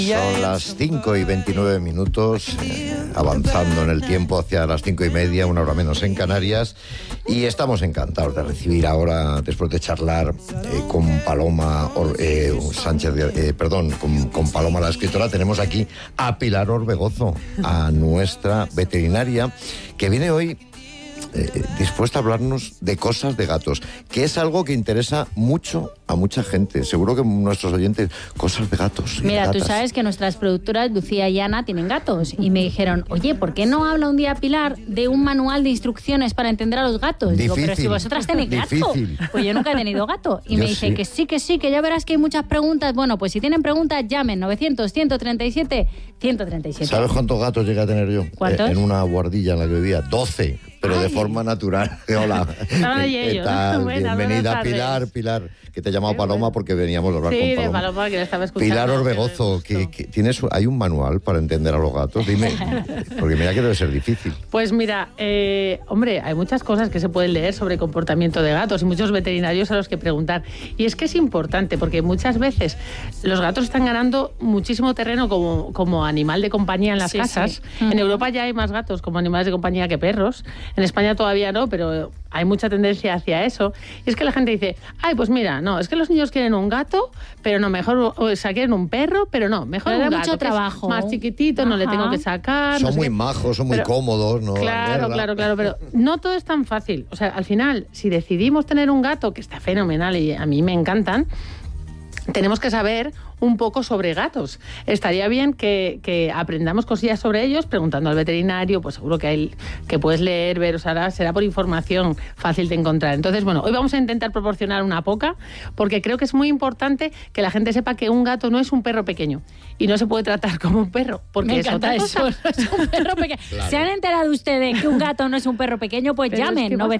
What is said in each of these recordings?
Son las 5:29, avanzando en el tiempo hacia las 5:30, una hora menos en Canarias, y estamos encantados de recibir ahora, después de charlar con Paloma Sánchez, con Paloma la escritora, tenemos aquí a Pilar Orbegozo, a nuestra veterinaria, que viene hoy dispuesta a hablarnos de cosas de gatos, que es algo que interesa mucho a mucha gente. Seguro que nuestros oyentes, cosas de gatos. Mira, tú sabes que nuestras productoras, Lucía y Ana, tienen gatos. Y me dijeron, oye, ¿por qué no habla un día Pilar de un manual de instrucciones para entender a los gatos? Difícil, digo, pero si vosotras tenéis gato. Pues yo nunca he tenido gato. Y yo me dice sí. que sí, que ya verás que hay muchas preguntas. Bueno, pues si tienen preguntas, llamen 900-137-137. ¿Sabes cuántos gatos llegué a tener yo? ¿Cuántos? En una guardilla en la que vivía, 12, pero de forma natural. Hola. ¿Qué tal? Buenas, Bienvenida, buenas Pilar, que te he llamado Paloma porque veníamos a hablar con Paloma. Sí, de Paloma, que le estaba escuchando. Pilar Orbegozo, ¿hay un manual para entender a los gatos? Dime, porque mira que debe ser difícil. Pues mira, hombre, hay muchas cosas que se pueden leer sobre comportamiento de gatos y muchos veterinarios a los que preguntar. Y es que es importante porque muchas veces los gatos están ganando muchísimo terreno como animal de compañía en las casas. Sí. En Europa ya hay más gatos como animales de compañía que perros. En España todavía no, pero hay mucha tendencia hacia eso. Y es que la gente dice, ay, pues mira, no, es que los niños quieren un gato, pero no, mejor, o sea, quieren un perro, pero no, mejor pero un da gato, mucho trabajo. más chiquitito, no le tengo que sacar. Son no sé muy qué. majos, son muy Pero, cómodos, ¿no? Claro, pero no todo es tan fácil. O sea, al final, si decidimos tener un gato, que está fenomenal y a mí me encantan, tenemos que saber un poco sobre gatos. Estaría bien que aprendamos cosillas sobre ellos, preguntando al veterinario, pues seguro que puedes leer, ver, o sea, será por información fácil de encontrar. Entonces, bueno, hoy vamos a intentar proporcionar una poca, porque creo que es muy importante que la gente sepa que un gato no es un perro pequeño y no se puede tratar como un perro, porque es otra cosa. Eso, no es un perro pequeño. Claro. ¿Se han enterado ustedes que un gato no es un perro pequeño? Pues Pero llamen, es que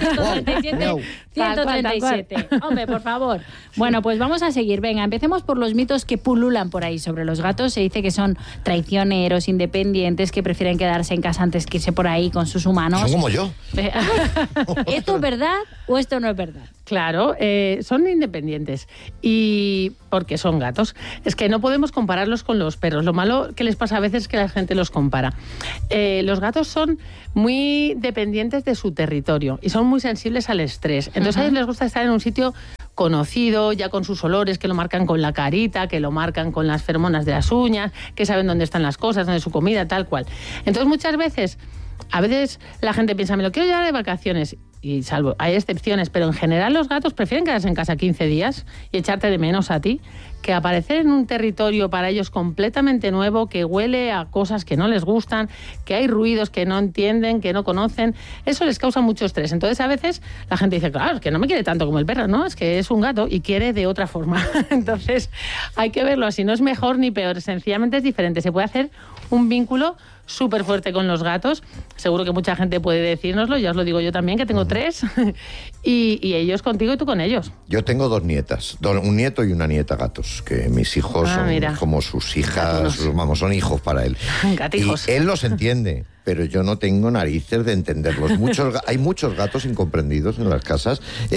900-137-137. Hombre, por favor. Bueno, pues vamos a seguir. Venga, empecemos por los mitos que pululan por ahí sobre los gatos. Se dice que son traicioneros, independientes, que prefieren quedarse en casa antes que irse por ahí con sus humanos. Son como yo. ¿Esto es verdad o esto no es verdad? Claro, son independientes y porque son gatos. Es que no podemos compararlos con los perros. Lo malo que les pasa a veces es que la gente los compara. Los gatos son muy dependientes de su territorio y son muy sensibles al estrés. Entonces a ellos les gusta estar en un sitio conocido, ya con sus olores, que lo marcan con la carita, que lo marcan con las feromonas de las uñas, que saben dónde están las cosas, dónde es su comida, tal cual. Entonces muchas veces, a veces la gente piensa, me lo quiero llevar de vacaciones, y salvo, hay excepciones, pero en general los gatos prefieren quedarse en casa 15 días y echarte de menos a ti, que aparecer en un territorio para ellos completamente nuevo, que huele a cosas que no les gustan, que hay ruidos que no entienden, que no conocen. Eso les causa mucho estrés. Entonces, a veces la gente dice, claro, es que no me quiere tanto como el perro, ¿no? Es que es un gato y quiere de otra forma. Entonces, hay que verlo así. No es mejor ni peor, sencillamente es diferente. Se puede hacer un vínculo súper fuerte con los gatos. Seguro que mucha gente puede decírnoslo, ya os lo digo yo también, que tengo 3, y ellos contigo y tú con ellos. Yo tengo 2 nietas, un nieto y una nieta gatos, que mis hijos son mira, como sus hijas, Gatunos. vamos, son hijos para él. Gatijos. Y él los entiende, pero yo no tengo narices de entenderlos. Hay muchos gatos incomprendidos en las casas.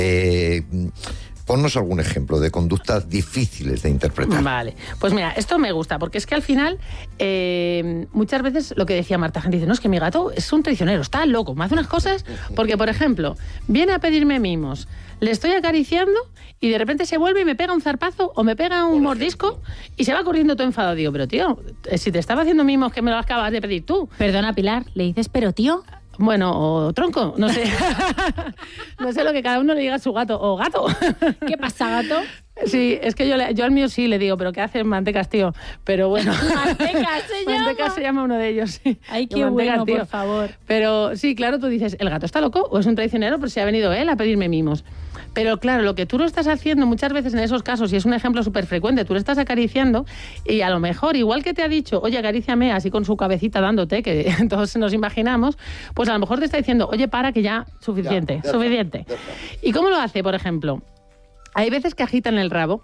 Ponnos algún ejemplo de conductas difíciles de interpretar. Vale, pues mira, esto me gusta, porque es que al final, muchas veces lo que decía Marta, gente dice, no, es que mi gato es un traicionero, está loco, me hace unas cosas, porque por ejemplo, viene a pedirme mimos, le estoy acariciando y de repente se vuelve y me pega un zarpazo o me pega un mordisco y se va corriendo todo enfadado. Digo, pero tío, si te estaba haciendo mimos que me lo acabas de pedir tú. Perdona, Pilar, ¿le dices pero tío? Bueno, o tronco, no sé. No sé lo que cada uno le diga a su gato. O gato. ¿Qué pasa, gato? Sí, es que yo al mío sí le digo, pero ¿qué haces, Mantecas, tío? Pero bueno. Mantecas se llama. Mantecas se llama uno de ellos, sí. Ay, qué Mantecas, bueno, tío. por favor. Pero sí, claro, tú dices, ¿el gato está loco o es un traicionero? Pues si ha venido él a pedirme mimos. Pero claro, lo que tú lo estás haciendo muchas veces en esos casos, y es un ejemplo súper frecuente, tú le estás acariciando y a lo mejor, igual que te ha dicho, oye, acaríciame, así con su cabecita dándote, que todos nos imaginamos, pues a lo mejor te está diciendo, oye, para, que ya, suficiente, suficiente. ¿Y cómo lo hace, por ejemplo? Hay veces que agitan el rabo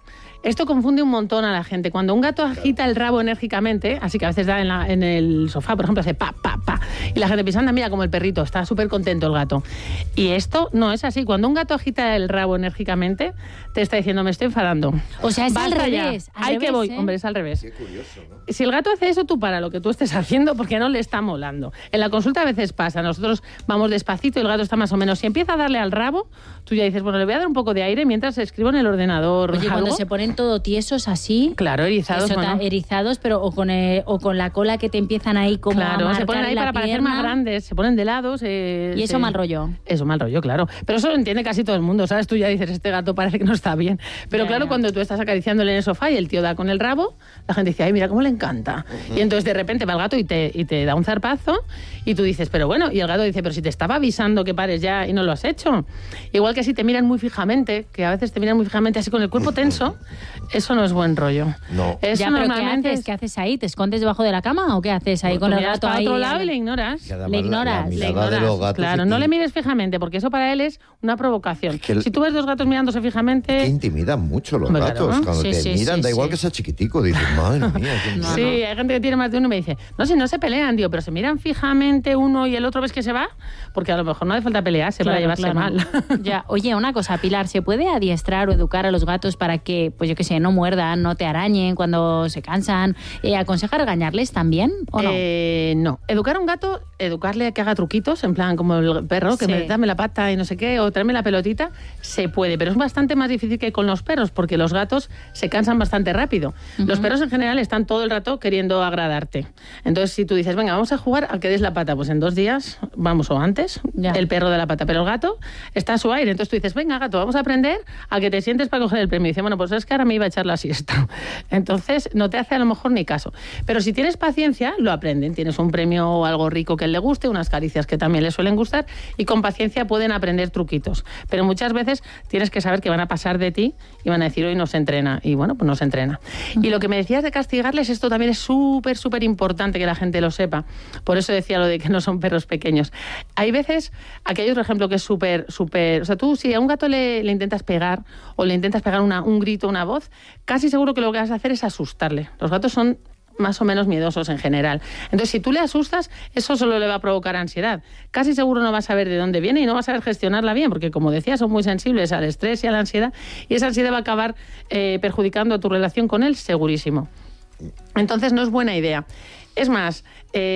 Esto confunde un montón a la gente. Cuando un gato agita el rabo enérgicamente, así que a veces da en el sofá, por ejemplo, hace pa, pa, pa, y la gente piensa, anda, mira, como el perrito, está súper contento el gato. Y esto no es así. Cuando un gato agita el rabo enérgicamente, te está diciendo, me estoy enfadando. O sea, es Basta al ya. revés. Ahí que voy. Hombre, es al revés. Qué curioso, ¿no? Si el gato hace eso, tú para lo que tú estés haciendo, porque no le está molando. En la consulta a veces pasa, nosotros vamos despacito y el gato está más o menos. Si empieza a darle al rabo, tú ya dices, bueno, le voy a dar un poco de aire mientras escribo en el ordenador. Oye, algo. cuando se ponen todo tiesos así. Claro, erizados. Eso, Bueno. erizados, pero o con la cola que te empiezan ahí como a Claro, marcar se ponen ahí la para parecer pierna. más grandes, se ponen de lados. Y eso mal rollo. Eso mal rollo, claro. Pero eso lo entiende casi todo el mundo, ¿sabes? Tú ya dices, este gato parece que no está bien. Pero Ya, claro, ya. cuando tú estás acariciándole en el sofá y el tío da con el rabo, la gente dice, ay, mira cómo le encanta. Y entonces de repente va el gato y te da un zarpazo y tú dices, pero bueno, y el gato dice, pero si te estaba avisando que pares ya y no lo has hecho. Igual que si te miran muy fijamente, que a veces te miran muy fijamente así con el cuerpo tenso, eso no es buen rollo. No. Eso Ya, pero normalmente ¿qué haces ahí? ¿Te escondes debajo de la cama o qué haces ahí Tú con el miras gato para ahí? otro lado y le ignoras. Y además Le ignoras, la le mirada de los gatos. Claro, no le mires fijamente, porque eso para él es una provocación. que Si tú ves dos gatos mirándose Que fijamente... intimidan mucho los Hombre, gatos. claro. Cuando Sí, te sí, miran, sí, da igual sí. que sea chiquitico. Dices, madre mía. qué No, miedo". Sí, hay gente que tiene más de uno y me dice, no, si no se pelean, tío, pero se miran fijamente uno y el otro ves que se va, porque a lo mejor no hace falta pelearse para llevarse Claro. mal. Ya, oye, una cosa, Pilar, ¿se puede adiestrar o educar a los gatos para que, pues yo qué sé, no muerdan, no te arañen cuando se cansan? ¿Aconseja regañarles también o no? No. Educar a un gato, educarle a que haga truquitos, en plan como el perro, que Sí. dame la pata y no sé qué, o tráeme la pelotita, se puede, pero es bastante más difícil que con los perros, porque los gatos se cansan bastante rápido. Los perros en general están todo el rato queriendo agradarte. Entonces, si tú dices, venga, vamos a jugar a que des la pata, pues en 2 días, vamos, o antes, Ya. el perro de la pata, pero el gato está a su aire. Entonces tú dices, venga, gato, vamos a aprender a que te sientes para coger el premio. Y dice, bueno, pues es que ahora me iba a echar la siesta. Entonces, no te hace a lo mejor ni caso. Pero si tienes paciencia, lo aprenden. Tienes un premio o algo rico que le guste, unas caricias que también le suelen gustar, y con paciencia pueden aprender truquitos. Pero muchas veces tienes que saber que van a pasar de ti y van a decir, hoy no se entrena. Y bueno, pues no se entrena. Y lo que me decías de castigarles, esto también es súper, súper importante que la gente lo sepa. Por eso decía lo de que no son perros pequeños. Hay veces, aquí hay otro ejemplo que es súper, súper... O sea, tú si a un gato le intentas pegar o le intentas pegar un grito, una voz, casi seguro que lo que vas a hacer es asustarle. Los gatos son más o menos miedosos en general. Entonces, si tú le asustas, eso solo le va a provocar ansiedad. Casi seguro no vas a saber de dónde viene y no vas a saber gestionarla bien, porque como decía, son muy sensibles al estrés y a la ansiedad, y esa ansiedad va a acabar perjudicando tu relación con él, segurísimo. Entonces, no es buena idea. Es más,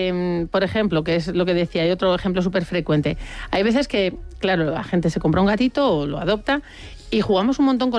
por ejemplo, que es lo que decía, hay otro ejemplo súper frecuente. Hay veces que, claro, la gente se compra un gatito o lo adopta y jugamos un montón con